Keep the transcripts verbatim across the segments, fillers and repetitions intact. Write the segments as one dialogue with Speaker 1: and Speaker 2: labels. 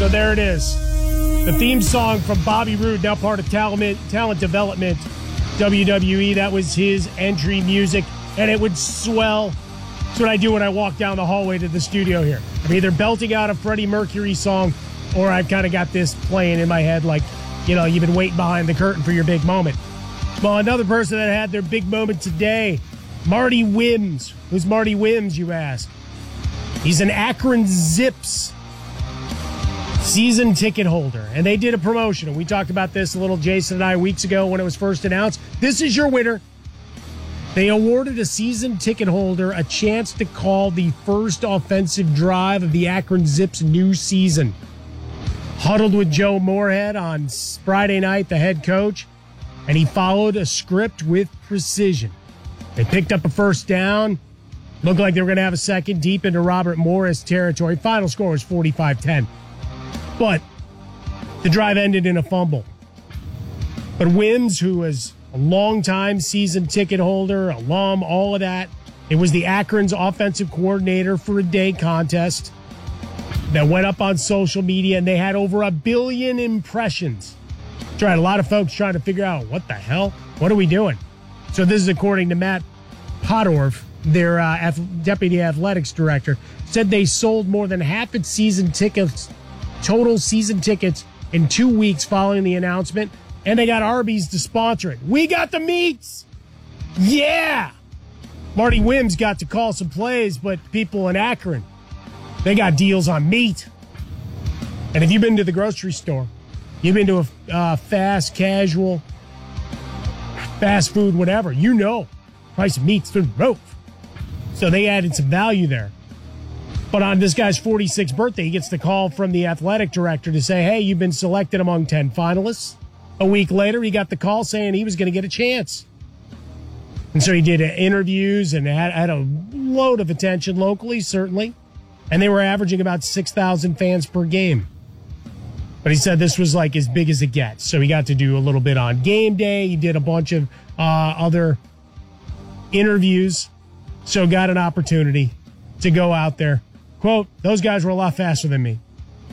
Speaker 1: So there it is. The theme song from Bobby Roode, now part of Talent, Talent Development, W W E. That was his entry music, and it would swell. That's what I do when I walk down the hallway to the studio here. I'm either belting out a Freddie Mercury song, or I've kind of got this playing in my head like, you know, you've been waiting behind the curtain for your big moment. Well, another person that had their big moment today, Marty Wims. Who's Marty Wims, you ask? He's an Akron Zips season ticket holder, and they did a promotion, and we talked about this a little, Jason and I, weeks ago when it was first announced. This is your winner. They awarded a season ticket holder a chance to call the first offensive drive of the Akron Zips new season. Huddled with Joe Moorhead on Friday night, the head coach, and he followed a script with precision. They picked up a first down. Looked like they were going to have a second deep into Robert Morris territory. Final score was forty-five ten. But the drive ended in a fumble. But Wims, who was a longtime season ticket holder, alum, all of that, it was the Akron's offensive coordinator for a day contest that went up on social media, and they had over a billion impressions. Tried a lot of folks trying to figure out, what the hell? What are we doing? So this is according to Matt Podorf, their uh, ath- deputy athletics director, said they sold more than half its season tickets, total season tickets, in two weeks following the announcement, and they got Arby's to sponsor it. We got the meats! Yeah! Marty Wims got to call some plays, but people in Akron, they got deals on meat. And if you've been to the grocery store, you've been to a uh, fast, casual, fast food, whatever, you know, price of meat's through the roof. So they added some value there. But on this guy's forty-sixth birthday, he gets the call from the athletic director to say, hey, you've been selected among ten finalists. A week later, he got the call saying he was going to get a chance. And so he did interviews and had, had a load of attention locally, certainly. And they were averaging about six thousand fans per game. But he said this was like as big as it gets. So he got to do a little bit on game day. He did a bunch of uh, other interviews. So got an opportunity to go out there. Quote, those guys were a lot faster than me.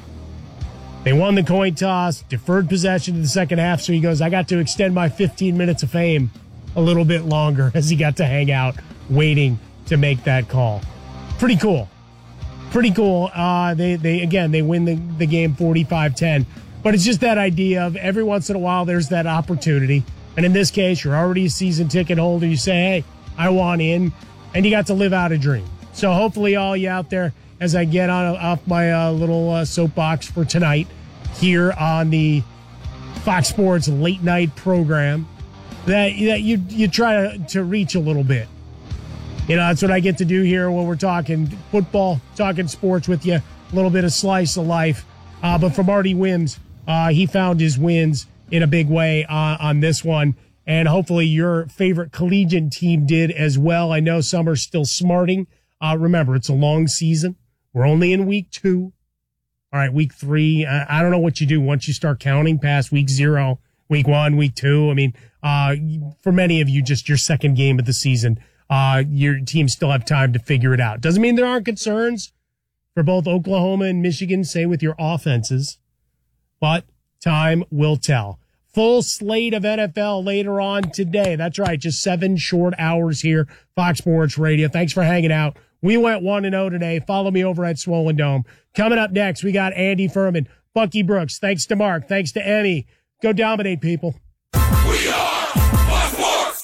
Speaker 1: They won the coin toss, deferred possession to the second half. So he goes, I got to extend my fifteen minutes of fame a little bit longer as he got to hang out waiting to make that call. Pretty cool. Pretty cool. Uh, they, they again, they win the, the game forty-five ten. But it's just that idea of every once in a while there's that opportunity. And in this case, you're already a season ticket holder. You say, hey, I want in. And you got to live out a dream. So hopefully all you out there, as I get on off my uh, little uh, soapbox for tonight here on the Fox Sports late night program, that, that you you try to, to reach a little bit. You know, that's what I get to do here when we're talking football, talking sports with you, a little bit of slice of life. Uh, but for Marty Wims, uh, he found his wins in a big way uh, on this one. And hopefully your favorite collegiate team did as well. I know some are still smarting. Uh, remember, it's a long season. We're only in week two. All right, week three. I, I don't know what you do once you start counting past week zero, week one, week two. I mean, uh, for many of you, just your second game of the season. Uh, your team still have time to figure it out. Doesn't mean there aren't concerns for both Oklahoma and Michigan, say with your offenses, but time will tell. Full slate of N F L later on today. That's right. Just seven short hours here. Fox Sports Radio. Thanks for hanging out. We went one and oh today. Follow me over at Swollen Dome. Coming up next, we got Andy Furman, Bucky Brooks. Thanks to Mark. Thanks to Emmy. Go dominate, people.
Speaker 2: We are Fox Sports.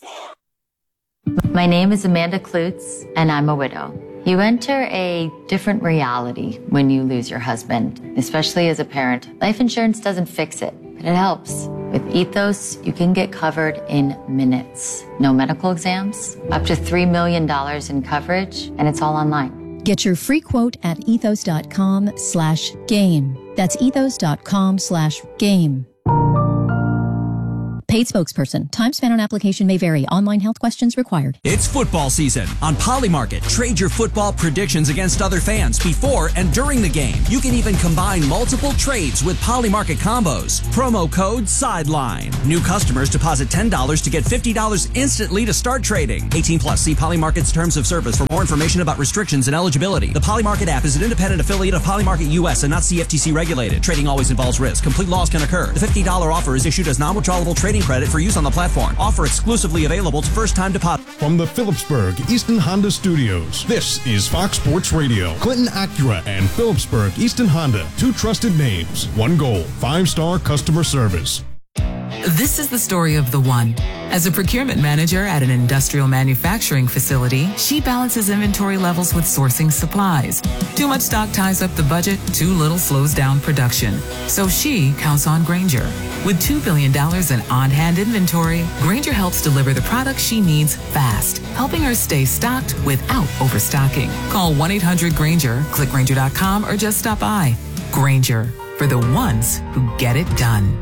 Speaker 3: My name is Amanda Klutz, and I'm a widow. You enter a different reality when you lose your husband, especially as a parent. Life insurance doesn't fix it, but it helps. With Ethos, you can get covered in minutes. No medical exams, up to three million dollars in coverage, and it's all online.
Speaker 4: Get your free quote at ethos.com slash game. That's ethos.com slash game. Paid spokesperson. Time spent on application may vary. Online health questions required.
Speaker 5: It's football season. On Polymarket, trade your football predictions against other fans before and during the game. You can even combine multiple trades with Polymarket combos. Promo code SIDELINE. New customers deposit ten dollars to get fifty dollars instantly to start trading. eighteen plus. See Polymarket's terms of service for more information about restrictions and eligibility. The Polymarket app is an independent affiliate of Polymarket U S and not C F T C regulated. Trading always involves risk. Complete loss can occur. The fifty dollars offer is issued as non-withdrawable trading credit for use on the platform. Offer exclusively available to first-time deposit.
Speaker 6: From the Phillipsburg Easton Honda Studios, this is Fox Sports Radio. Clinton Acura and Phillipsburg Easton Honda, two trusted names, one goal, five-star customer service.
Speaker 7: This is the story of the one. As a procurement manager at an industrial manufacturing facility, she balances inventory levels with sourcing supplies. Too much stock ties up the budget, too little slows down production. So she counts on Grainger. With two billion dollars in on-hand inventory, Grainger helps deliver the products she needs fast, helping her stay stocked without overstocking. Call one eight hundred Grainger, click Grainger dot com, or just stop by. Grainger, for the ones who get it done.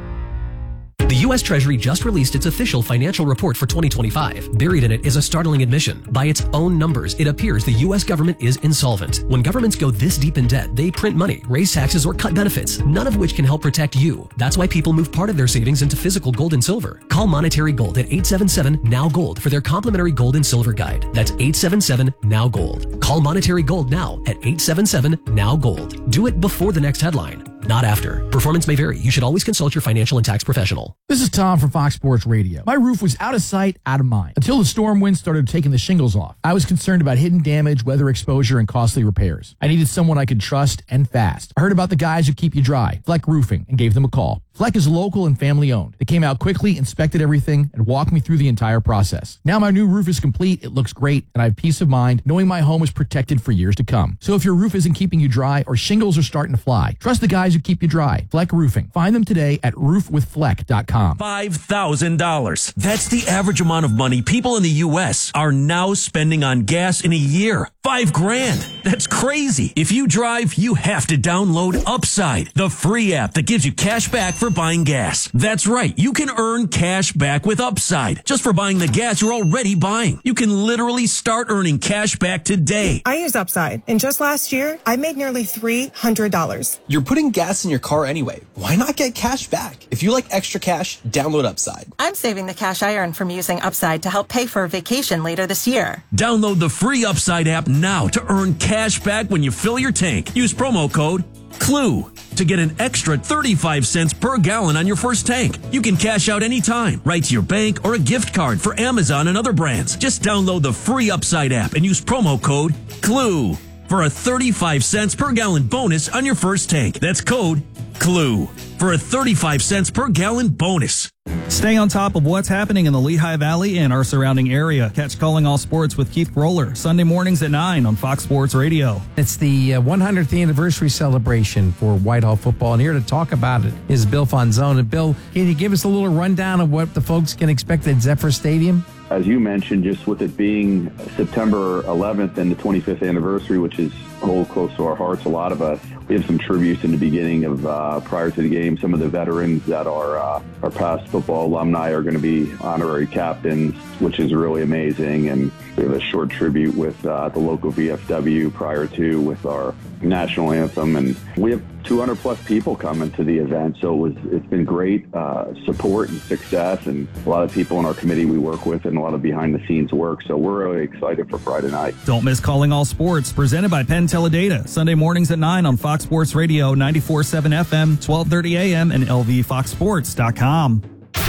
Speaker 8: The U S Treasury just released its official financial report for twenty twenty-five. Buried in it is a startling admission. By its own numbers, it appears the U S government is insolvent. When governments go this deep in debt, they print money, raise taxes, or cut benefits, none of which can help protect you. That's why people move part of their savings into physical gold and silver. Call Monetary Gold at eight seven seven, N O W, GOLD for their complimentary gold and silver guide. That's eight seven seven, N O W, GOLD. Call Monetary Gold now at eight seven seven, N O W, GOLD. Do it before the next headline, not after. Performance may vary. You should always consult your financial and tax professional.
Speaker 9: This is Tom from Fox Sports Radio. My roof was out of sight, out of mind, until the storm winds started taking the shingles off. I was concerned about hidden damage, weather exposure, and costly repairs. I needed someone I could trust and fast. I heard about the guys who keep you dry, Fleck Roofing, and gave them a call. Fleck is local and family owned. They came out quickly, inspected everything, and walked me through the entire process. Now my new roof is complete, it looks great, and I have peace of mind knowing my home is protected for years to come. So if your roof isn't keeping you dry or shingles are starting to fly, trust the guys who keep you dry. Fleck Roofing. Find them today at roof with fleck dot com.
Speaker 10: five thousand dollars. That's the average amount of money people in the U S are now spending on gas in a year. Five grand. That's crazy. If you drive, you have to download Upside, the free app that gives you cash back for buying gas. That's right. You can earn cash back with Upside just for buying the gas you're already buying. You can literally start earning cash back today.
Speaker 11: I use Upside, and just last year, I made nearly three hundred dollars.
Speaker 12: You're putting gas in your car anyway. Why not get cash back? If you like extra cash, download Upside.
Speaker 11: I'm saving the cash I earn from using Upside to help pay for a vacation later this year.
Speaker 10: Download the free Upside app now to earn cash back when you fill your tank. Use promo code CLUE to get an extra thirty-five cents per gallon on your first tank. You can cash out anytime, right to your bank or a gift card for Amazon and other brands. Just download the free Upside app and use promo code CLUE for a thirty-five cents per gallon bonus on your first tank. That's code CLUE for a thirty-five cents per gallon bonus.
Speaker 13: Stay on top of what's happening in the Lehigh Valley and our surrounding area. Catch Calling All Sports with Keith Roller, Sunday mornings at nine on Fox Sports Radio.
Speaker 14: It's the uh, one hundredth anniversary celebration for Whitehall football, and here to talk about it is Bill Fonzone. And Bill, can you give us a little rundown of what the folks can expect at Zephyr Stadium?
Speaker 15: As you mentioned, just with it being September eleventh and the twenty-fifth anniversary, which is hold close to our hearts, a lot of us, we have some tributes in the beginning of uh, prior to the game. Some of the veterans that are uh, our past football alumni are going to be honorary captains, which is really amazing. And we have a short tribute with uh, the local V F W prior to with our national anthem. And we have two hundred plus people coming to the event. So it was, it's been great uh, support and success, and a lot of people in our committee we work with and a lot of behind the scenes work. So we're really excited for Friday night.
Speaker 13: Don't miss Calling All Sports, presented by Penn Teledata, Sunday mornings at nine on Fox Sports Radio, ninety-four point seven F M, twelve thirty A M, and L V fox sports dot com.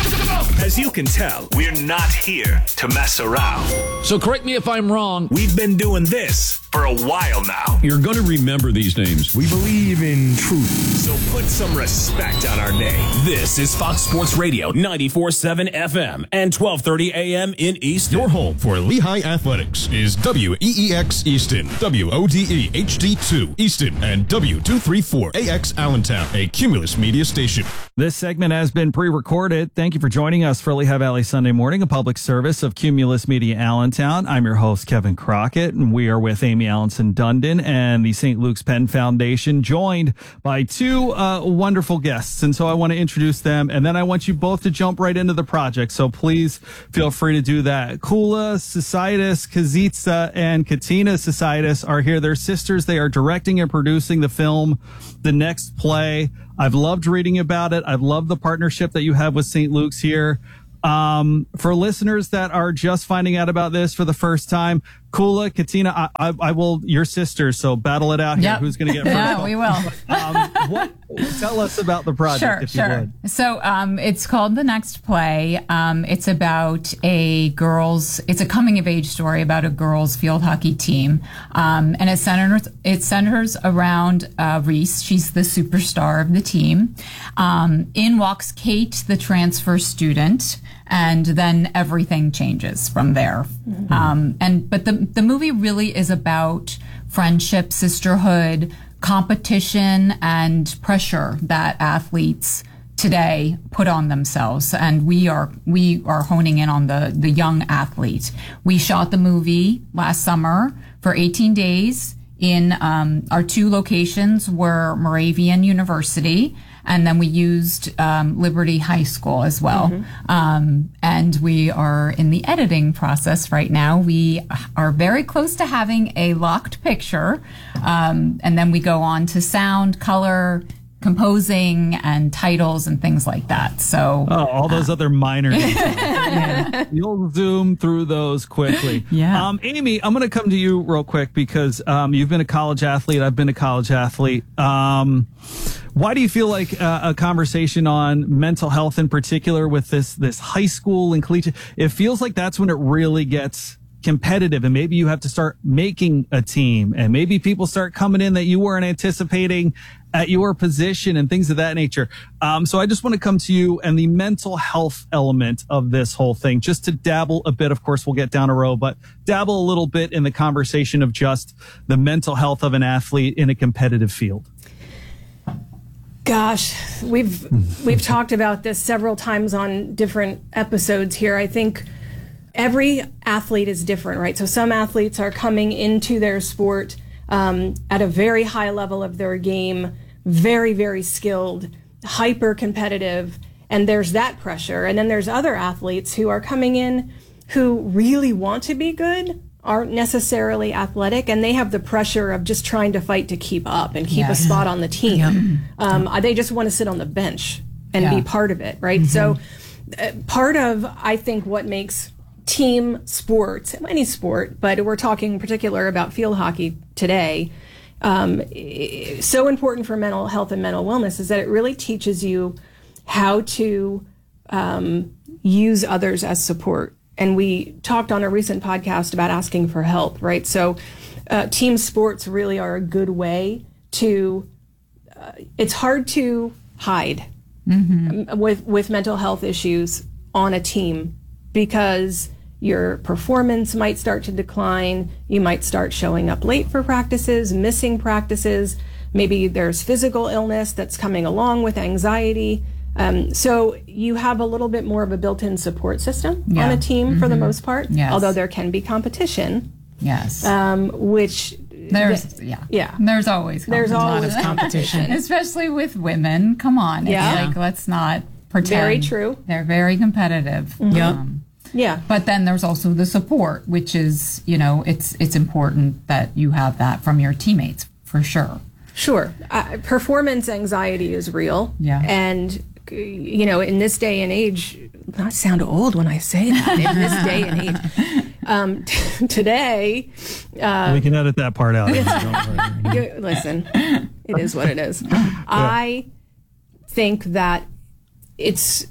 Speaker 2: As you can tell, we're not here to mess around.
Speaker 16: So correct me if I'm wrong.
Speaker 2: We've been doing this for a while now.
Speaker 17: You're going to remember these names. We believe in truth.
Speaker 2: So put some respect on our name.
Speaker 18: This is Fox Sports Radio, ninety-four point seven F M and twelve thirty A M in Easton.
Speaker 6: Your home for Lehigh Athletics is W E E X Easton, W O D E H D two Easton, and W two thirty-four A X Allentown, a Cumulus media station.
Speaker 13: This segment has been pre-recorded. Thank you for joining us for Lehigh Valley Sunday Morning, a public service of Cumulus Media Allentown. I'm your host, Kevin Crockett, and we are with Amy Amy Allenson Dundon and the Saint Luke's Penn Foundation, joined by two uh, wonderful guests. And so I want to introduce them, and then I want you both to jump right into the project. So please feel free to do that. Kula Societis, Kazitsa, and Katina Societis are here. They're sisters. They are directing and producing the film, The Next Play. I've loved reading about it. I've loved the partnership that you have with Saint Luke's here. Um, for listeners that are just finding out about this for the first time, Kula, Katina, I, I, I will, your sisters, so battle it out here.
Speaker 19: Yep.
Speaker 13: Who's going to get first?
Speaker 19: Yeah, we will.
Speaker 13: um, what, tell us about the project,
Speaker 19: sure,
Speaker 13: if
Speaker 19: sure.
Speaker 13: you would.
Speaker 19: So um, it's called The Next Play. Um, it's about a girls, it's a coming of age story about a girls field hockey team. Um, and it centers, it centers around uh, Reese. She's the superstar of the team. Um, in walks Kate, the transfer student. And then everything changes from there. Mm-hmm. Um, and but the the movie really is about friendship, sisterhood, competition, and pressure that athletes today put on themselves. And we are we are honing in on the the young athlete. We shot the movie last summer for eighteen days. In um, our two locations were Moravian University, and then we used um, Liberty High School as well. Mm-hmm. Um, and we are in the editing process right now. We are very close to having a locked picture, um, and then we go on to sound, color, composing, and titles and things like that. So
Speaker 13: oh, all those uh, other minor details. You'll zoom through those quickly.
Speaker 19: Yeah.
Speaker 13: Um, Amy, I'm going to come to you real quick because um, you've been a college athlete. I've been a college athlete. Um, why do you feel like uh, a conversation on mental health in particular with this this high school and collegiate, it feels like that's when it really gets competitive, and maybe you have to start making a team, and maybe people start coming in that you weren't anticipating at your position and things of that nature. Um, so I just want to come to you and the mental health element of this whole thing, just to dabble a bit. Of course, we'll get down a row, but dabble a little bit in the conversation of just the mental health of an athlete in a competitive field.
Speaker 20: Gosh, we've we've talked about this several times on different episodes here. I think every athlete is different, right? So some athletes are coming into their sport um, at a very high level of their game, very, very skilled, hyper competitive, and there's that pressure. And then there's other athletes who are coming in who really want to be good, aren't necessarily athletic, and they have the pressure of just trying to fight to keep up and keep yeah. a spot on the team. Yeah. Um, they just want to sit on the bench and yeah. be part of it, right? Mm-hmm. So uh, part of, I think, what makes team sports, any sport, but we're talking in particular about field hockey today, um, so important for mental health and mental wellness is that it really teaches you how to um, use others as support. And we talked on a recent podcast about asking for help, right? So uh, team sports really are a good way to, uh, it's hard to hide mm-hmm. with, with mental health issues on a team, because your performance might start to decline. You might start showing up late for practices, missing practices. Maybe there's physical illness that's coming along with anxiety. Um, so you have a little bit more of a built-in support system yeah. on a team mm-hmm. for the most part,
Speaker 19: yes.
Speaker 20: although there can be competition.
Speaker 19: Yes.
Speaker 20: Um, which
Speaker 19: there's th- yeah
Speaker 20: yeah
Speaker 19: there's always
Speaker 20: there's always competition,
Speaker 19: especially with women. Come on, yeah. It's like, let's not pretend.
Speaker 20: Very true.
Speaker 19: They're very competitive.
Speaker 20: Mm-hmm. Yep. Um, yeah.
Speaker 19: But then there's also the support, which is, you know, it's it's important that you have that from your teammates for sure.
Speaker 20: Sure. Uh, performance anxiety is real.
Speaker 19: Yeah.
Speaker 20: And you know, in this day and age, not sound old when I say that, in this day and age, um, t- today. Uh,
Speaker 13: we can edit that part out. Don't
Speaker 20: worry. Listen, it is what it is. Yeah. I think that it's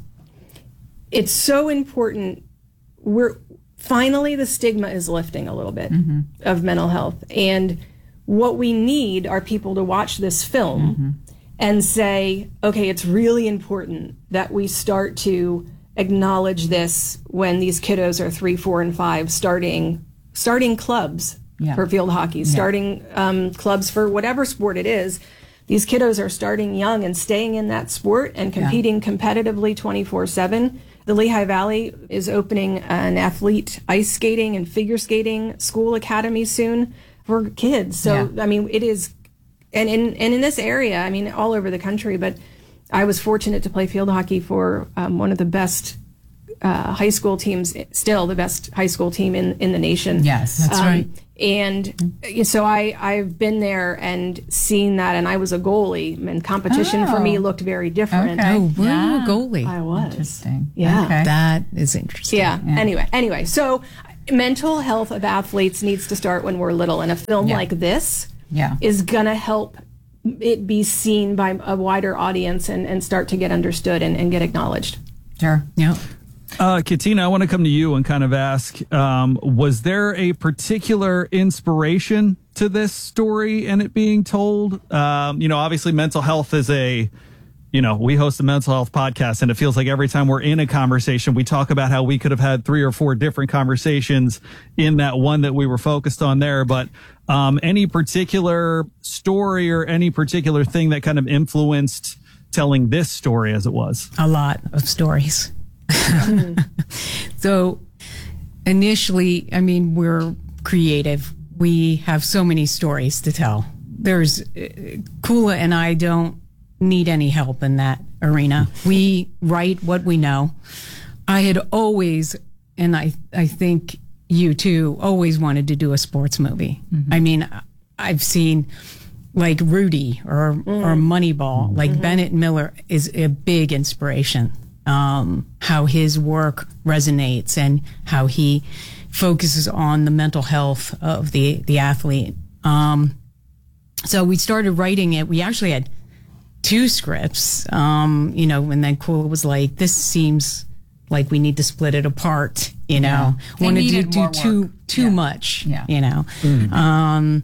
Speaker 20: it's so important. We're finally, the stigma is lifting a little bit mm-hmm. of mental health. And what we need are people to watch this film mm-hmm. and say, okay, it's really important that we start to acknowledge this when these kiddos are three, four, and five, starting starting clubs yeah. for field hockey, starting yeah. um, clubs for whatever sport it is. These kiddos are starting young and staying in that sport and competing yeah. competitively twenty-four seven. The Lehigh Valley is opening an athlete ice skating and figure skating school academy soon for kids. So,
Speaker 19: Yeah.
Speaker 20: I mean, it is, and in, and in this area, I mean, all over the country, but I was fortunate to play field hockey for um, one of the best uh, high school teams, still the best high school team in, in the nation.
Speaker 19: Yes, that's
Speaker 20: Um,
Speaker 19: right.
Speaker 20: And so I, I've been there and seen that, and I was a goalie, and competition for me
Speaker 21: Oh.
Speaker 20: looked very different.
Speaker 21: Okay. Oh, were you a goalie?
Speaker 20: I was.
Speaker 19: Interesting.
Speaker 20: Yeah.
Speaker 21: Okay. That is interesting.
Speaker 20: Yeah. Anyway, anyway, so mental health of athletes needs to start when we're little, and a film
Speaker 19: Yeah.
Speaker 20: like this
Speaker 19: Yeah.
Speaker 20: is gonna help it be seen by a wider audience and, and start to get understood and, and get acknowledged.
Speaker 19: Sure.
Speaker 21: Yeah.
Speaker 13: Uh, Katina, I want to come to you and kind of ask, um, was there a particular inspiration to this story and it being told? Um, you know, obviously mental health is a, you know, we host a mental health podcast, and it feels like every time we're in a conversation, we talk about how we could have had three or four different conversations in that one that we were focused on there. But um, any particular story or any particular thing that kind of influenced telling this story as it was?
Speaker 21: A lot of stories. So initially, I mean, we're creative. We have so many stories to tell. There's uh, Kula and I don't need any help in that arena. We write what we know. I had always, and I, I think you too, always wanted to do a sports movie.
Speaker 19: Mm-hmm.
Speaker 21: I mean, I've seen like Rudy or, or Moneyball, like
Speaker 19: Mm-hmm.
Speaker 21: Bennett Miller is a big inspiration. Um, how his work resonates and how he focuses on the mental health of the, the athlete. Um, so we started writing it. We actually had two scripts, um, you know, and then Kula was like, this seems like we need to split it apart, you know,
Speaker 19: Yeah. They
Speaker 21: want to do,
Speaker 19: needed
Speaker 21: do
Speaker 19: more
Speaker 21: too,
Speaker 19: work.
Speaker 21: too
Speaker 19: Yeah.
Speaker 21: much,
Speaker 19: Yeah.
Speaker 21: you know.
Speaker 19: Mhm.
Speaker 21: Um,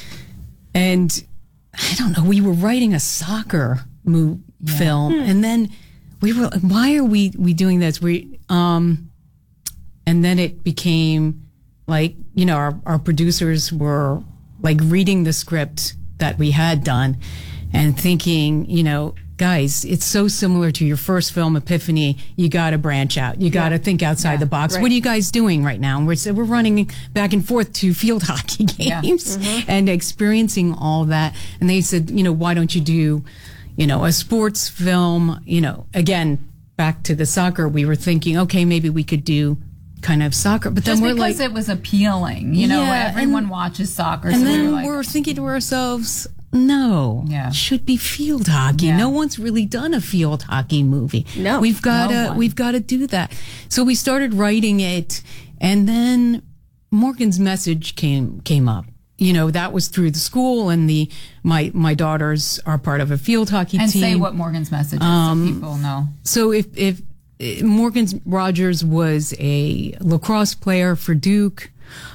Speaker 21: and I don't know, we were writing a soccer mo- film, and then we were like, why are we, we doing this? We, um, and then it became like, you know, our, our producers were like reading the script that we had done and thinking, you know, guys, it's so similar to your first film, Epiphany. You got to branch out. You got to
Speaker 19: Yeah.
Speaker 21: think outside
Speaker 19: Yeah,
Speaker 21: the box.
Speaker 19: right.
Speaker 21: What are you guys doing right now? And we're, so we're running back and forth to field hockey
Speaker 19: Yeah.
Speaker 21: games
Speaker 19: Mhm.
Speaker 21: and experiencing all that. And they said, you know, why don't you do, you know, a sports film? You know, again, back to the soccer, we were thinking, okay, maybe we could do kind of soccer, but
Speaker 19: Just
Speaker 21: then we're
Speaker 19: because
Speaker 21: like,
Speaker 19: it was appealing, you know,
Speaker 21: Yeah,
Speaker 19: everyone
Speaker 21: and-
Speaker 19: watches soccer.
Speaker 21: and
Speaker 19: so
Speaker 21: then
Speaker 19: we were like,
Speaker 21: we're thinking to ourselves, no,
Speaker 19: Yeah.
Speaker 21: it should be field hockey.
Speaker 19: Yeah.
Speaker 21: No one's really done a field hockey movie.
Speaker 20: No,
Speaker 21: we've got
Speaker 19: no
Speaker 21: to,
Speaker 19: one.
Speaker 21: we've got to do that. So we started writing it, and then Morgan's message came came up. You know, that was through the school, and the my my daughters are part of a field hockey
Speaker 19: and
Speaker 21: team.
Speaker 19: say what Morgan's message is
Speaker 21: Um,
Speaker 19: so people know.
Speaker 21: So if if uh, Morgan Rogers was a lacrosse player for Duke,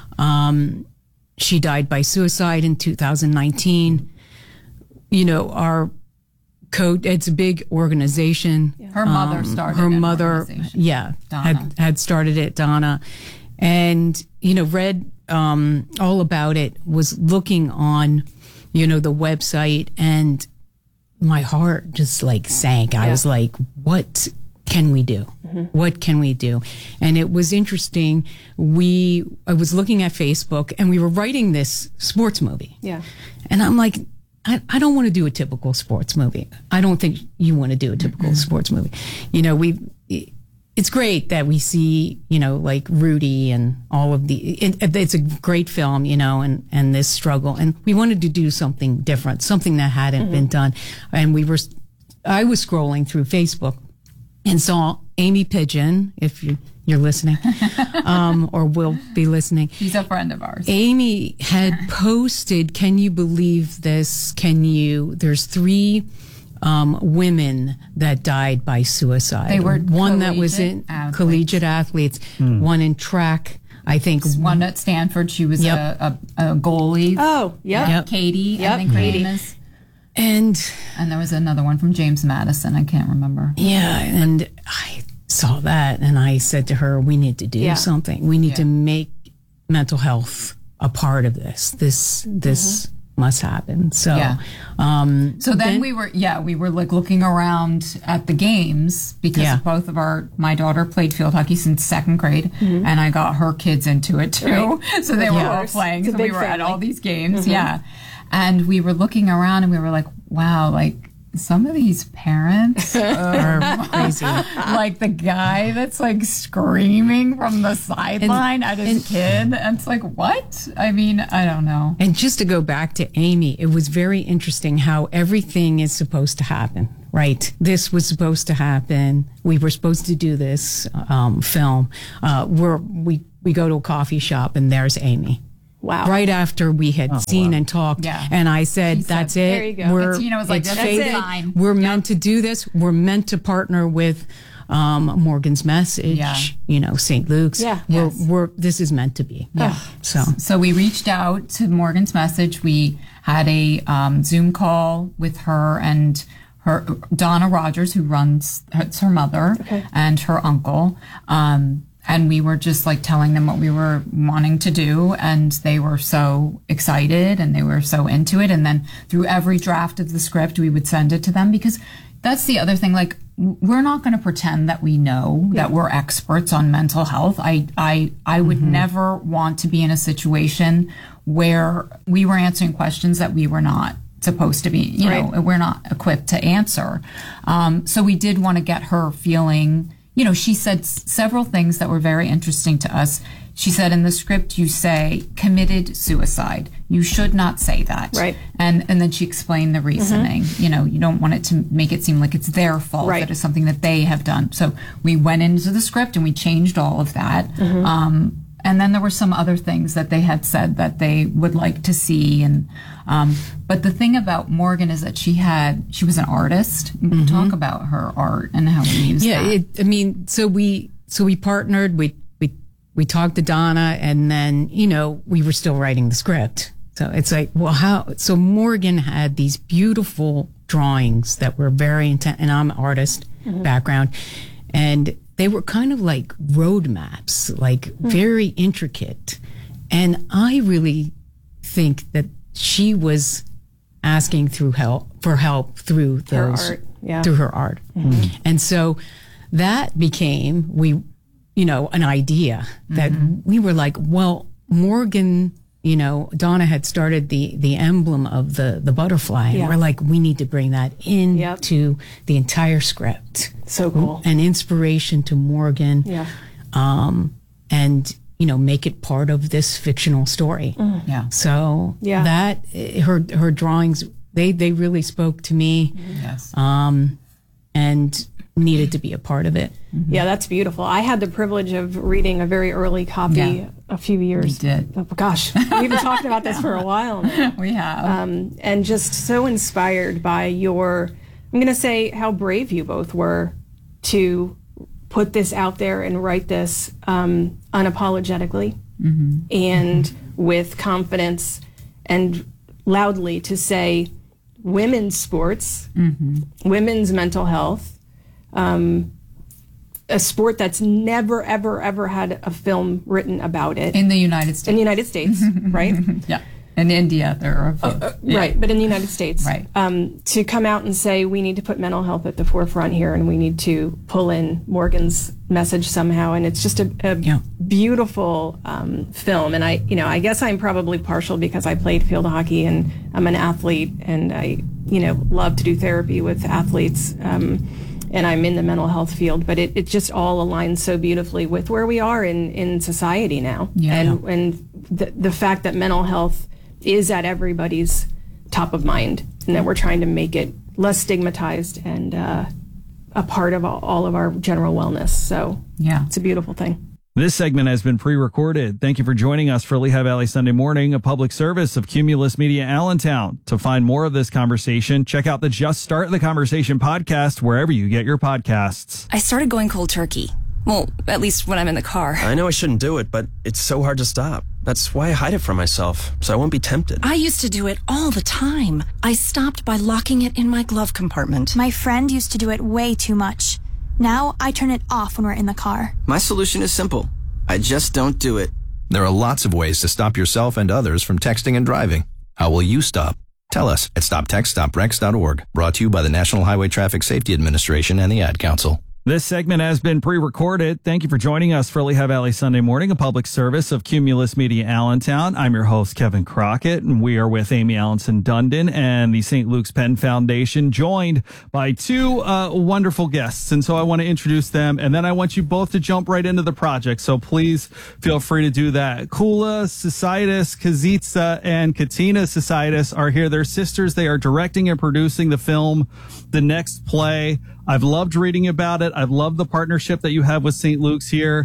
Speaker 21: um, she died by suicide in two thousand nineteen. You know, our code, it's a big organization.
Speaker 19: Her mother started
Speaker 21: Her
Speaker 19: an
Speaker 21: mother,
Speaker 19: organization.
Speaker 21: yeah,
Speaker 19: Donna.
Speaker 21: had had started it, Donna, and you know, read um, all about it. Was looking on, you know, the website, and my heart just like sank. I
Speaker 20: Yeah.
Speaker 21: was like, what can we do? What can we do? And it was interesting. We, I was looking at Facebook, and we were writing this sports movie.
Speaker 20: Yeah.
Speaker 21: And I'm like, I, I don't want to do a typical sports movie. I don't think you want to do a typical sports movie. You know, we, it's great that we see, you know, like Rudy and all of the, it, it's a great film, you know, and, and this struggle. And we wanted to do something different, something that hadn't been done. And we were, I was scrolling through Facebook and saw Amy Pigeon, if you, you're listening, um, or will be listening.
Speaker 19: She's a friend of ours.
Speaker 21: Amy had posted, can you believe this? Can you, there's three um, women that died by suicide.
Speaker 19: They were
Speaker 21: one that was in
Speaker 19: collegiate athletes.
Speaker 21: collegiate athletes, one in track, I think.
Speaker 19: One at Stanford, she was
Speaker 21: Yep.
Speaker 19: a, a, a goalie.
Speaker 20: Oh, yep.
Speaker 21: Yep.
Speaker 19: Katie,
Speaker 20: Yep,
Speaker 19: I think her
Speaker 20: Katie.
Speaker 19: name is.
Speaker 21: And
Speaker 19: And there was another one from James Madison. I can't remember.
Speaker 21: yeah, and I saw that and I said to her, we need to do
Speaker 20: Yeah.
Speaker 21: something. We need
Speaker 19: Yeah.
Speaker 21: to make mental health a part of this. This this must happen. So,
Speaker 19: Yeah.
Speaker 21: um,
Speaker 19: So then, we were, yeah, we were like looking around at the games because
Speaker 21: Yeah.
Speaker 19: both of our, my daughter played field hockey since second grade,
Speaker 21: Mhm.
Speaker 19: and I got her kids into it too.
Speaker 20: Right.
Speaker 19: So they
Speaker 20: Of
Speaker 19: were all
Speaker 20: course.
Speaker 19: playing.
Speaker 20: It's a
Speaker 19: So we
Speaker 20: big
Speaker 19: were at
Speaker 20: family.
Speaker 19: all these games,
Speaker 20: Mhm.
Speaker 19: yeah. And we were looking around and we were like, wow, like some of these parents are
Speaker 21: crazy.
Speaker 19: Like the guy that's like screaming from the sideline at his
Speaker 21: and-
Speaker 19: kid. And it's like, what? I mean, I don't know.
Speaker 21: And just to go back to Amy, it was very interesting how everything is supposed to happen, right? This was supposed to happen. We were supposed to do this um, film. Uh, we're, we we go to a coffee shop and there's Amy.
Speaker 20: Wow.
Speaker 21: Right after we had
Speaker 19: Oh,
Speaker 21: seen and talked.
Speaker 19: Yeah.
Speaker 21: And I said,
Speaker 19: She said,
Speaker 21: that's it.
Speaker 19: "There you go."
Speaker 21: We're,
Speaker 19: And Tina was like,
Speaker 21: it's
Speaker 19: "That's
Speaker 21: fated.
Speaker 19: fine."
Speaker 21: We're meant to do this. We're meant to partner with um, Morgan's Message,
Speaker 19: Yeah.
Speaker 21: you know, Saint Luke's.
Speaker 19: Yeah.
Speaker 21: We're,
Speaker 19: Yes.
Speaker 21: we're, this is meant to be.
Speaker 19: Yeah.
Speaker 21: So.
Speaker 19: So we reached out to Morgan's Message. We had a um, Zoom call with her and her Donna Rogers, who runs, it's her mother,
Speaker 20: Okay.
Speaker 19: and her uncle. Um, and we were just like telling them what we were wanting to do, and they were so excited and they were so into it. And then through every draft of the script, we would send it to them, because that's the other thing. Like, we're not going to pretend that we know that we're experts on mental health. I, I, I would
Speaker 21: Mm-hmm.
Speaker 19: never want to be in a situation where we were answering questions that we were not supposed to be, you know,
Speaker 20: Right.
Speaker 19: we're not equipped to answer. Um, so we did want to get her feeling, you know, she said s- several things that were very interesting to us. She said, in the script, you say committed suicide. You should not say that.
Speaker 20: Right.
Speaker 19: And and then she explained the reasoning. You know, you don't want it to make it seem like it's their fault,
Speaker 20: Right.
Speaker 19: that it's something that they have done. So we went into the script and we changed all of that.
Speaker 20: Mhm.
Speaker 19: Um, and then there were some other things that they had said that they would like to see. And um, but the thing about Morgan is that she had she was an artist. We can talk about her art and how we used
Speaker 21: Yeah,
Speaker 19: that.
Speaker 21: it, I mean, so we so we partnered. We we we talked to Donna, and then you know we were still writing the script. So it's like, well, how? So Morgan had these beautiful drawings that were very intense, and I'm an artist
Speaker 20: Mhm.
Speaker 21: background, and they were kind of like road maps, like very intricate. And I really think that she was asking through help for help through
Speaker 20: Her
Speaker 21: those
Speaker 20: art, yeah.
Speaker 21: through her art.
Speaker 20: Mhm.
Speaker 21: And so that became we you know an idea that we were like, well, Morgan, you know, Donna had started the the emblem of the the butterfly, and
Speaker 20: Yeah.
Speaker 21: we're like, we need to bring that into the entire script.
Speaker 20: So cool.
Speaker 21: An inspiration to Morgan.
Speaker 20: Yeah.
Speaker 21: Um and you know, make it part of this fictional story.
Speaker 20: Mm.
Speaker 19: Yeah.
Speaker 21: So
Speaker 20: Yeah.
Speaker 21: that eh, her her drawings, they they really spoke to me.
Speaker 19: Yes.
Speaker 21: Um and needed to be a part of it.
Speaker 20: Yeah, that's beautiful. I had the privilege of reading a very early copy
Speaker 21: Yeah.
Speaker 20: a few years.
Speaker 19: We did.
Speaker 20: Oh, gosh, we've been talking about this for a while now.
Speaker 19: We have.
Speaker 20: Um, and just so inspired by your, I'm going to say how brave you both were to put this out there and write this um, unapologetically
Speaker 19: Mhm.
Speaker 20: and with confidence and loudly to say women's sports,
Speaker 19: Mhm.
Speaker 20: women's mental health, um, a sport that's never, ever, ever had a film written about it.
Speaker 19: In the United States.
Speaker 20: In the United States, right?
Speaker 19: Yeah. In India, there are a few.
Speaker 20: Uh,
Speaker 19: Yeah.
Speaker 20: Right, but in the United States.
Speaker 19: Right.
Speaker 20: Um, to come out and say, we need to put mental health at the forefront here and we need to pull in Morgan's message somehow. And it's just a, a beautiful um, film. And I, you know, I guess I'm probably partial because I played field hockey and I'm an athlete and I, you know, love to do therapy with athletes. Um, and I'm in the mental health field, but it, it just all aligns so beautifully with where we are in, in society now.
Speaker 19: Yeah.
Speaker 20: And, and the, the fact that mental health is at everybody's top of mind and that we're trying to make it less stigmatized and uh, a part of all, all of our general wellness. So
Speaker 19: yeah,
Speaker 20: it's a beautiful thing.
Speaker 13: This segment has been pre-recorded. Thank you for joining us for Lehigh Valley Sunday Morning, a public service of Cumulus Media Allentown. To find more of this conversation, check out the Just Start the Conversation podcast wherever you get your podcasts.
Speaker 1: I started going cold turkey. Well, at least when I'm in the car.
Speaker 22: I know I shouldn't do it, but it's so hard to stop. That's why I hide it from myself, so I won't be tempted.
Speaker 1: I used to do it all the time. I stopped by locking it in my glove compartment.
Speaker 23: My friend used to do it way too much. Now I turn it off when we're in the car.
Speaker 24: My solution is simple. I just don't do it.
Speaker 25: There are lots of ways to stop yourself and others from texting and driving.
Speaker 3: How will you stop? Tell us at stop text stop wrecks dot org. Brought to you by the National Highway Traffic Safety Administration and the Ad Council.
Speaker 13: This segment has been pre-recorded. Thank you for joining us for Lehigh Valley Sunday Morning, a public service of Cumulus Media Allentown. I'm your host, Kevin Crockett, and we are with Amy Allenson Dundon and the Saint Luke's Penn Foundation, joined by two uh, wonderful guests. And so I want to introduce them, and then I want you both to jump right into the project. So please feel free to do that. Kula Sisaitis, Kazitsa, and Katina Sisaitis are here. They're sisters. They are directing and producing the film, The Next Play. I've loved reading about it. I've loved the partnership that you have with Saint Luke's here.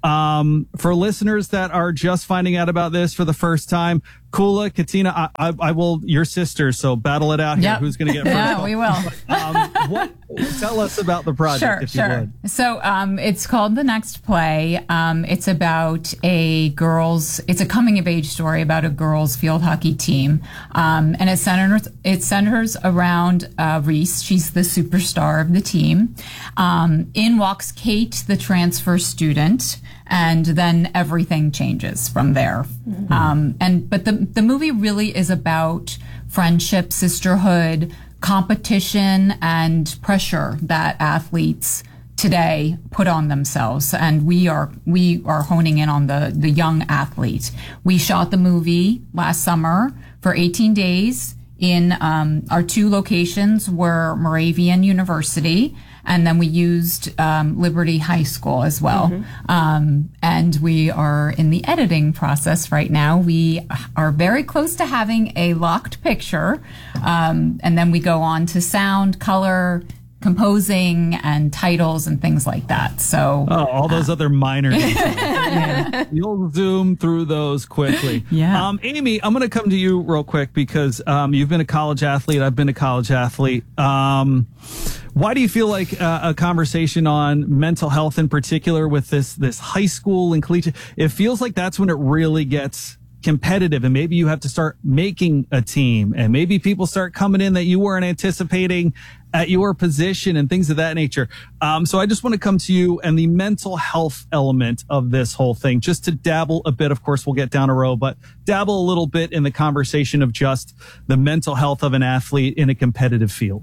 Speaker 13: Um, for listeners that are just finding out about this for the first time, Kula, Katina, I, I, I will, your sisters, so battle it out here.
Speaker 19: Yep.
Speaker 13: Who's going to get first?
Speaker 19: Yeah, we will.
Speaker 13: um, what, tell us about the project,
Speaker 19: sure,
Speaker 13: if you
Speaker 19: sure.
Speaker 13: would.
Speaker 19: So um, it's called The Next Play. Um, it's about a girls, it's a coming of age story about a girls field hockey team. Um, and it centers, it centers around uh, Reese. She's the superstar of the team. Um, in walks Kate, the transfer student. And then everything changes from there. Mm-hmm. Um, and but the the movie really is about friendship, sisterhood, competition, and pressure that athletes today put on themselves. And we are we are honing in on the the young athlete. We shot the movie last summer for eighteen days. In um, our two locations were Moravian University, and then we used um, Liberty High School as well. Mm-hmm. Um, and we are in the editing process right now. We are very close to having a locked picture, um, and then we go on to sound, color, composing, and titles and things like that. So
Speaker 13: oh, all those uh, other minor details. You'll zoom through those quickly.
Speaker 19: Yeah.
Speaker 13: Um, Amy, I'm going to come to you real quick because um, you've been a college athlete. I've been a college athlete. Um, why do you feel like uh, a conversation on mental health in particular with this this high school and collegiate, it feels like that's when it really gets competitive, and maybe you have to start making a team, and maybe people start coming in that you weren't anticipating at your position and things of that nature. Um, so I just want to come to you and the mental health element of this whole thing, just to dabble a bit. Of course, we'll get down a row, but dabble a little bit in the conversation of just the mental health of an athlete in a competitive field.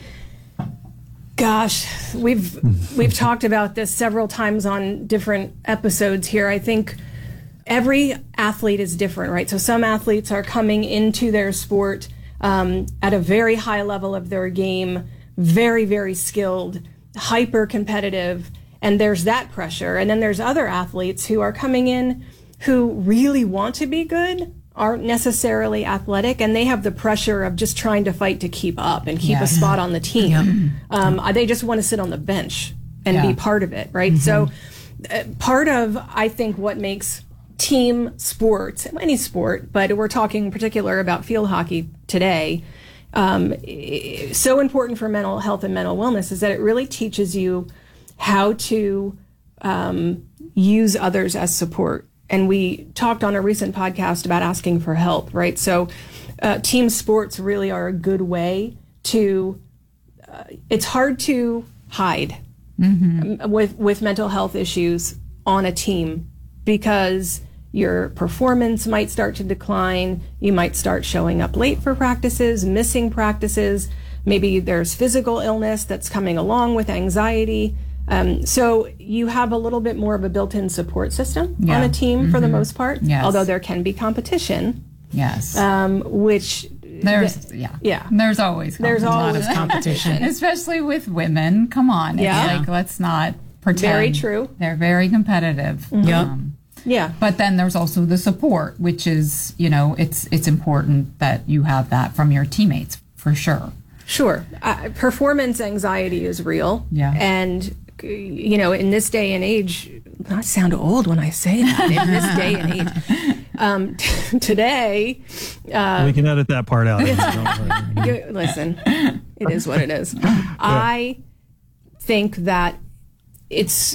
Speaker 20: Gosh, we've we've talked about this several times on different episodes here. I think every athlete is different, right? So some athletes are coming into their sport um, at a very high level of their game, very, very skilled, hyper competitive, and there's that pressure. And then there's other athletes who are coming in who really want to be good, aren't necessarily athletic, and they have the pressure of just trying to fight to keep up and keep
Speaker 19: Yeah.
Speaker 20: a spot on the team.
Speaker 19: Yeah.
Speaker 20: Um, they just want to sit on the bench and
Speaker 19: Yeah.
Speaker 20: be part of it, right?
Speaker 19: Mm-hmm.
Speaker 20: So uh, part of, I think, what makes team sports, any sport, but we're talking in particular about field hockey today, um, so important for mental health and mental wellness is that it really teaches you how to um, use others as support. And we talked on a recent podcast about asking for help, right? So uh, team sports really are a good way to, uh, it's hard to hide mm-hmm. with, with mental health issues on a team because your performance might start to decline. You might start showing up late for practices, missing practices. Maybe there's physical illness that's coming along with anxiety. Um, so you have a little bit more of a built-in support system
Speaker 19: Yeah.
Speaker 20: on a team
Speaker 19: Mm-hmm.
Speaker 20: for the most part,
Speaker 19: Yes.
Speaker 20: although there can be competition.
Speaker 19: Yes.
Speaker 20: Um, which
Speaker 19: There's
Speaker 20: th-
Speaker 19: yeah
Speaker 20: yeah.
Speaker 19: There's always
Speaker 20: There's
Speaker 19: competition.
Speaker 20: always competition.
Speaker 19: especially with women. Come on, it's
Speaker 20: Yeah.
Speaker 19: like let's not pretend.
Speaker 20: Very true.
Speaker 19: They're very competitive.
Speaker 20: Mhm. Yep.
Speaker 19: Um,
Speaker 20: Yeah.
Speaker 19: But then there's also the support, which is you know it's it's important that you have that from your teammates for sure.
Speaker 20: Sure. Uh, performance anxiety is real.
Speaker 19: Yeah.
Speaker 20: And, you know, in this day and age, not sound old when I say that, in this day and age, um, t- today. Uh,
Speaker 13: we can edit that part out. Don't worry.
Speaker 20: you- listen, it is what it is. I think that it's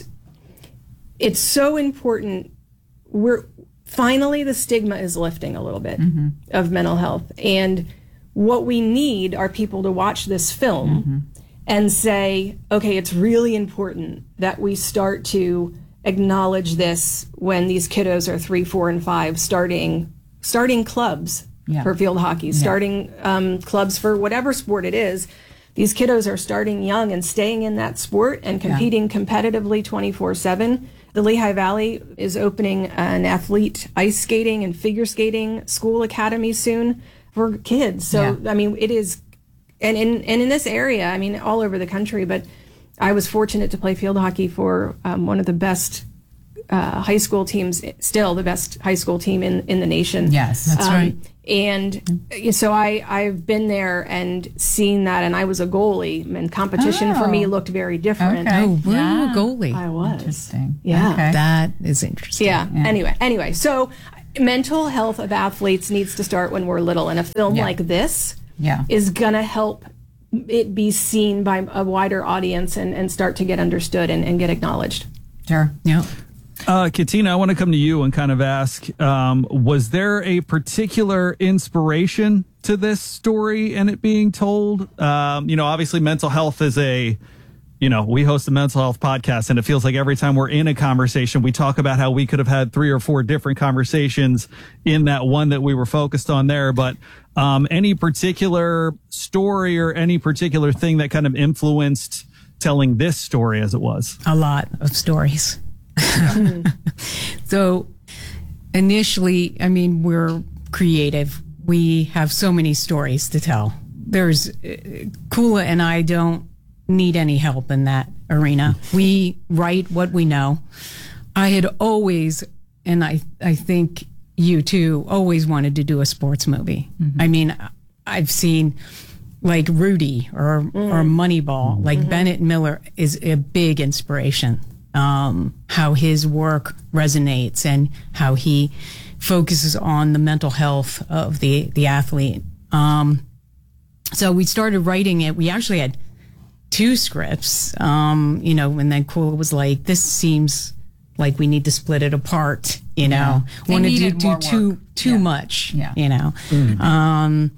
Speaker 20: it's so important. We're finally the stigma is lifting a little bit
Speaker 19: Mm-hmm.
Speaker 20: of mental health, and what we need are people to watch this film
Speaker 19: Mm-hmm.
Speaker 20: and say, okay, it's really important that we start to acknowledge this when these kiddos are three, four, and five, starting starting clubs yeah. for field hockey, starting um, clubs for whatever sport it is. These kiddos are starting young and staying in that sport and competing yeah. competitively twenty-four seven. The Lehigh Valley is opening an athlete ice skating and figure skating school academy soon for kids. So, yeah. I mean, it is, and in, and in this area, I mean, all over the country, but I was fortunate to play field hockey for um, one of the best uh, high school teams, still the best high school team in, in the nation.
Speaker 19: Yes, that's um, right.
Speaker 20: And so I, I've been there and seen that, and I was a goalie, and competition oh. for me looked very different.
Speaker 21: Okay. Oh, were yeah. you a goalie?
Speaker 20: I was.
Speaker 19: Interesting.
Speaker 20: Yeah.
Speaker 21: Okay. That is interesting.
Speaker 20: Yeah. yeah. Anyway, anyway, so mental health of athletes needs to start when we're little, and a film yeah. like this
Speaker 19: yeah.
Speaker 20: is going to help it be seen by a wider audience and, and start to get understood and, and get acknowledged.
Speaker 19: Sure.
Speaker 21: Yeah.
Speaker 13: Uh, Katina, I want to come to you and kind of ask, um, was there a particular inspiration to this story and it being told? Um, you know, obviously mental health is a, you know, we host a mental health podcast, and it feels like every time we're in a conversation, we talk about how we could have had three or four different conversations in that one that we were focused on there. But um, any particular story or any particular thing that kind of influenced telling this story as it was?
Speaker 21: A lot of stories. So initially, I mean, we're creative. We have so many stories to tell. There's uh, Kula and I don't need any help in that arena. We write what we know. I had always, and I, I think you too, always wanted to do a sports movie. Mm-hmm. I mean, I've seen like Rudy or, mm. or Moneyball, like mm-hmm. Bennett Miller is a big inspiration. Um, how his work resonates and how he focuses on the mental health of the, the athlete. Um, so we started writing it. We actually had two scripts, um, you know, and then Kula was like, this seems like we need to split it apart, you know,
Speaker 19: yeah.
Speaker 21: want to do, do too, too yeah. much,
Speaker 19: yeah.
Speaker 21: you know.
Speaker 19: Mm-hmm.
Speaker 21: Um,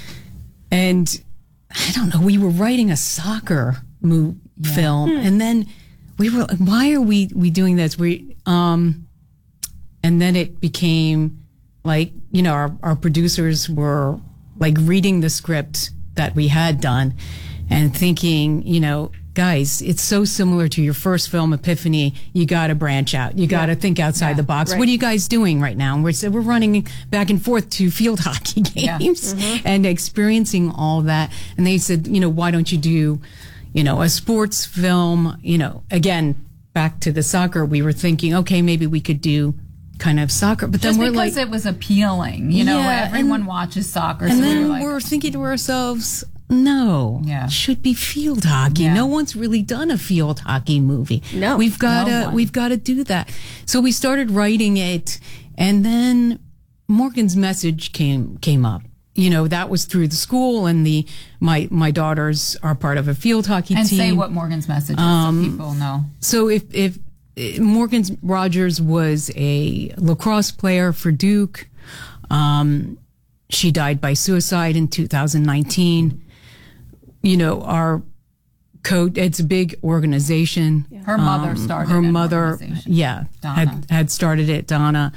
Speaker 21: and I don't know, we were writing a soccer mo- yeah. film, hmm. and then we were like, why are we, we doing this? We, um, and then it became like, you know, our, our producers were like reading the script that we had done and thinking, you know, guys, it's so similar to your first film, Epiphany. You got to branch out. You got to yeah. think outside yeah, the box. Right. What are you guys doing right now? And we're, so we're running back and forth to field hockey games yeah. mm-hmm. and experiencing all that. And they said, you know, why don't you do, you know, a sports film? You know, again, back to the soccer, we were thinking, okay, maybe we could do kind of soccer, but
Speaker 19: Just
Speaker 21: then we're
Speaker 19: because
Speaker 21: like,
Speaker 19: it was appealing, you know,
Speaker 21: yeah,
Speaker 19: everyone
Speaker 21: and,
Speaker 19: watches soccer.
Speaker 21: And
Speaker 19: so
Speaker 21: then
Speaker 19: we were, like,
Speaker 21: we're thinking to ourselves, no,
Speaker 19: yeah.
Speaker 21: it should be field hockey.
Speaker 19: Yeah.
Speaker 21: No one's really done a field hockey movie.
Speaker 20: No,
Speaker 21: we've got to,
Speaker 19: no
Speaker 21: we've got to do that. So we started writing it, and then Morgan's message came came up. You know, that was through the school, and the my my daughters are part of a field hockey
Speaker 19: and
Speaker 21: team.
Speaker 19: And say what Morgan's message is
Speaker 21: um,
Speaker 19: so people know.
Speaker 21: So if if Morgan Rogers was a lacrosse player for Duke, um, she died by suicide in two thousand nineteen. You know, our code, it's a big organization.
Speaker 19: Yeah. Her mother
Speaker 21: um,
Speaker 19: started
Speaker 21: her
Speaker 19: an
Speaker 21: mother,
Speaker 19: organization.
Speaker 21: yeah,
Speaker 19: Donna.
Speaker 21: had had started it, Donna,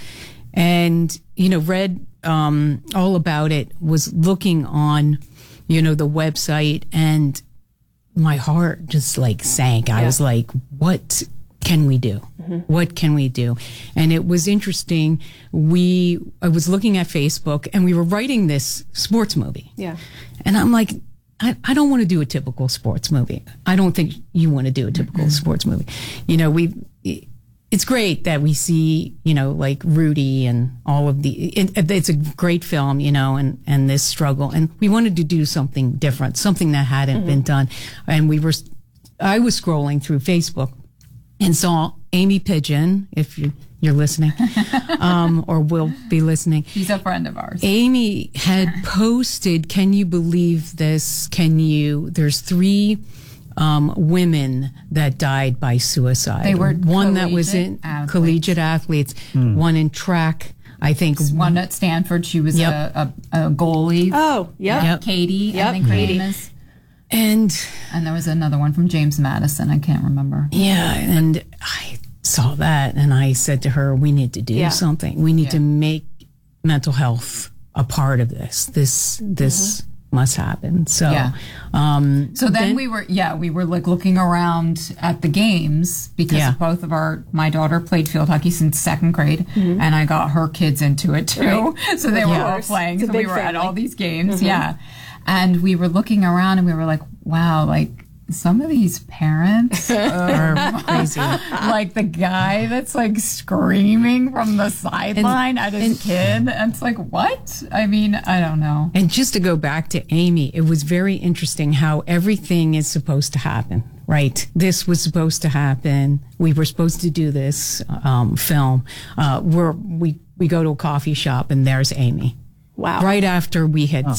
Speaker 21: and you know, read um, all about it. Was looking on, you know, the website, and my heart just like sank. I
Speaker 20: yeah.
Speaker 21: was like, what can we do? Mm-hmm. What can we do? And it was interesting. We, I was looking at Facebook, and we were writing this sports movie.
Speaker 20: Yeah.
Speaker 21: And I'm like, I, I don't want to do a typical sports movie. I don't think you want to do a typical mm-hmm. sports movie. You know, we, it's great that we see, you know, like Rudy and all of the, it, it's a great film, you know, and, and this struggle. And we wanted to do something different, something that hadn't mm-hmm. been done. And we were, I was scrolling through Facebook and saw Amy Pigeon, if you, you're listening, um, or will be listening.
Speaker 19: She's a friend of ours.
Speaker 21: Amy had posted, can you believe this? Can you, there's three um, women that died by suicide.
Speaker 19: They were
Speaker 21: one that was in
Speaker 19: athletes.
Speaker 21: collegiate athletes, hmm. one in track, I think.
Speaker 19: One at Stanford, she was
Speaker 21: yep.
Speaker 19: a, a, a goalie.
Speaker 20: Oh, yep.
Speaker 21: yep.
Speaker 19: Katie,
Speaker 20: yep.
Speaker 19: I think her
Speaker 20: Katie.
Speaker 19: name is.
Speaker 21: And,
Speaker 19: and there was another one from James Madison. I can't remember.
Speaker 21: Yeah, and I saw that, and I said to her, we need to do
Speaker 20: yeah.
Speaker 21: something. We need
Speaker 19: yeah.
Speaker 21: to make mental health a part of this. This this mm-hmm. must happen. So,
Speaker 19: yeah.
Speaker 21: um,
Speaker 19: so then, then we were, yeah, we were like looking around at the games because
Speaker 21: yeah.
Speaker 19: both of our, my daughter played field hockey since second grade, mm-hmm. and I got her kids into it too. Right. So they
Speaker 20: of
Speaker 19: were
Speaker 20: course.
Speaker 19: all playing.
Speaker 20: It's a
Speaker 19: So we
Speaker 20: big
Speaker 19: were at
Speaker 20: family.
Speaker 19: all these games,
Speaker 20: Mm-hmm.
Speaker 19: yeah. And we were looking around and we were like, wow, like, some of these parents are
Speaker 21: crazy.
Speaker 19: Like the guy that's like screaming from the sideline at his
Speaker 21: and,
Speaker 19: kid. And it's like, what? I mean, I don't know.
Speaker 21: And just to go back to Amy, it was very interesting how everything is supposed to happen, right? This was supposed to happen. We were supposed to do this um, film. Uh, we're, we, we go to a coffee shop and there's Amy.
Speaker 20: Wow.
Speaker 21: Right after we had
Speaker 20: Oh.